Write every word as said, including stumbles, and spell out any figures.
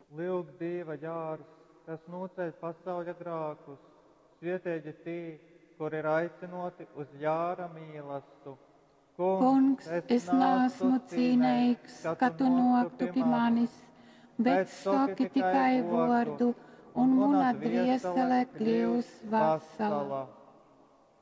Lūk, Dieva jārs, kas nocēl pasauļa grākus, svietēģi tī, kur ir aicinoti uz jāra mīlestību. Kungs, es neesmu cienīgs, ka tu noktu pie manis, bet saki tikai vārdu, un mana dviesele kļūs vesela.